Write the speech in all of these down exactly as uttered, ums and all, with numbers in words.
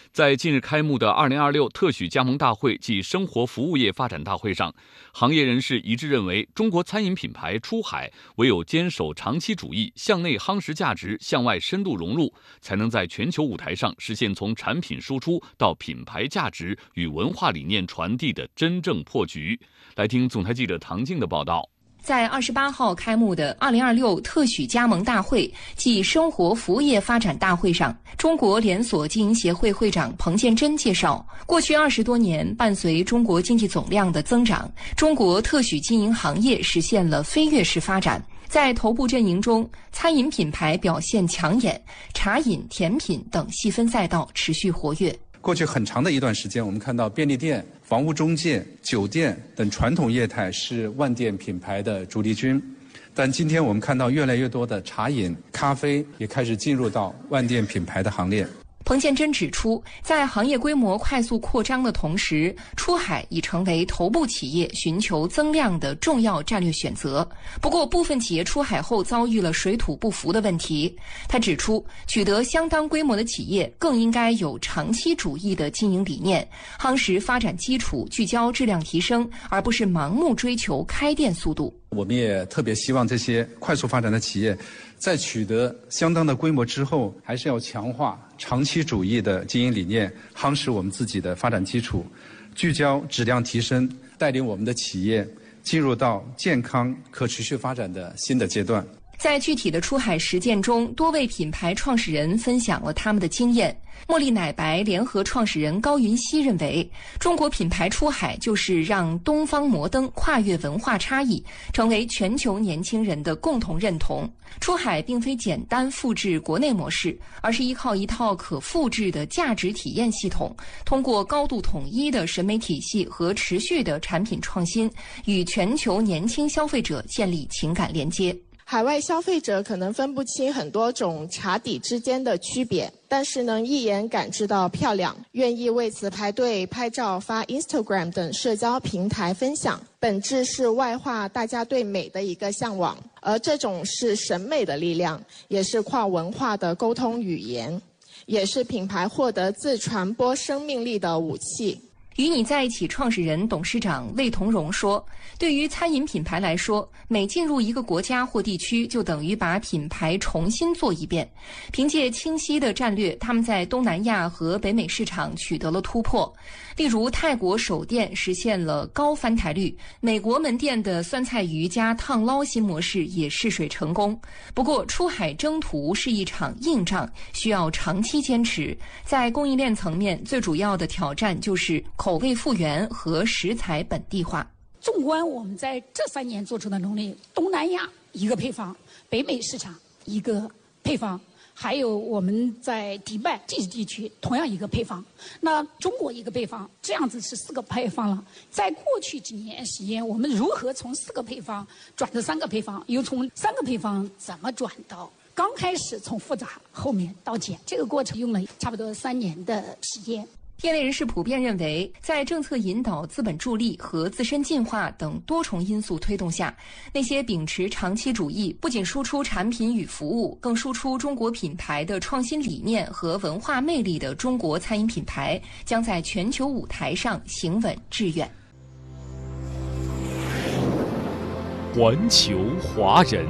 在近日开幕的二零二六特许加盟大会暨生活服务业发展大会上，行业人士一致认为，中国餐饮品牌出海唯有坚守长期主义，向内夯实价值，向外深度融入，才能在全球舞台上实现从产品输出到品牌价值与文化理念传递的真正破局。来听总台记者唐静的报道。 在二十八号开幕的二零二六特许加盟大会暨生活服务业发展大会上，中国连锁经营协会会长彭建珍介绍，过去二十多年，伴随中国经济总量的增长，中国特许经营行业实现了飞跃式发展。在头部阵营中，餐饮品牌表现抢眼，茶饮、甜品等细分赛道持续活跃。 过去很长的一段时间，我们看到便利店、房屋中介、酒店等传统业态是万店品牌的主力军，但今天我们看到越来越多的茶饮、咖啡也开始进入到万店品牌的行列。 彭建珍指出，在行业规模快速扩张的同时，出海已成为头部企业寻求增量的重要战略选择。不过，部分企业出海后遭遇了水土不服的问题。他指出，取得相当规模的企业更应该有长期主义的经营理念，夯实发展基础，聚焦质量提升，而不是盲目追求开店速度。 我们也特别希望这些快速发展的企业，在取得相当的规模之后，还是要强化长期主义的经营理念，夯实我们自己的发展基础，聚焦质量提升，带领我们的企业进入到健康可持续发展的新的阶段。 在具体的出海实践中，多位品牌创始人分享了他们的经验。茉莉奶白联合创始人高云熙认为，中国品牌出海就是让东方摩登跨越文化差异，成为全球年轻人的共同认同。出海并非简单复制国内模式，而是依靠一套可复制的价值体验系统，通过高度统一的审美体系和持续的产品创新，与全球年轻消费者建立情感连接。 海外消费者可能分不清很多种茶底之间的区别，但是能一眼感知到漂亮，愿意为此排队拍照发 Instagram 等社交平台分享，本质是外化大家对美的一个向往，而这种是审美的力量，也是跨文化的沟通语言，也是品牌获得自传播生命力的武器。 与你在一起创始人、董事长魏同荣说，对于餐饮品牌来说，每进入一个国家或地区，就等于把品牌重新做一遍。凭借清晰的战略，他们在东南亚和北美市场取得了突破。例如，泰国首店实现了高翻台率，美国门店的酸菜鱼加烫捞新模式也试水成功。不过，出海征途是一场硬仗，需要长期坚持。在供应链层面，最主要的挑战就是口味复原和食材本地化。 纵观我们在这三年做出的努力，东南亚一个配方，北美市场一个配方，还有我们在迪拜这些地区同样一个配方，那中国一个配方，这样子是四个配方了。在过去几年时间，我们如何从四个配方转到三个配方，又从三个配方怎么转到刚开始从复杂后面到简，这个过程用了差不多三年的时间。 业内人士普遍认为，在政策引导、资本助力和自身进化等多重因素推动下，那些秉持长期主义，不仅输出产品与服务，更输出中国品牌的创新理念和文化魅力的中国餐饮品牌，将在全球舞台上行稳致远。 环球华人。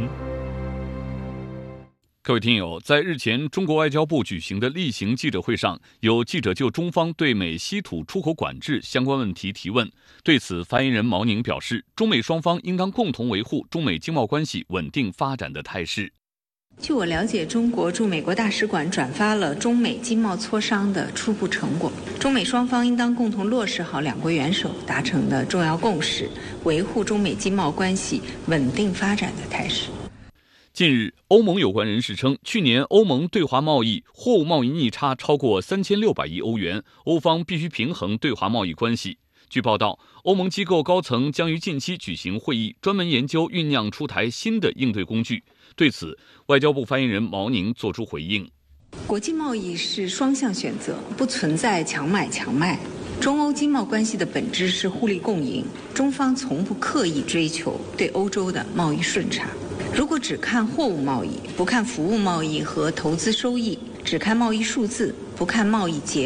各位听友，在日前中国外交部举行的例行记者会上，有记者就中方对美稀土出口管制相关问题提问。对此，发言人毛宁表示，中美双方应当共同维护中美经贸关系稳定发展的态势。 据我了解，中国驻美国大使馆转发了中美经贸磋商的初步成果，中美双方应当共同落实好两国元首达成的重要共识，维护中美经贸关系稳定发展的态势。 近日，欧盟有关人士称，去年欧盟对华贸易货物贸易逆差超过三千六百亿欧元，欧方必须平衡对华贸易关系。据报道，欧盟机构高层将于近期举行会议，专门研究酝酿出台新的应对工具。对此，外交部发言人毛宁作出回应： 国际贸易是双向选择，不存在强买强卖。中欧经贸关系的本质是互利共赢，中方从不刻意追求对欧洲的贸易顺差。如果只看货物贸易，不看服务贸易和投资收益，只看贸易数字，不看贸易结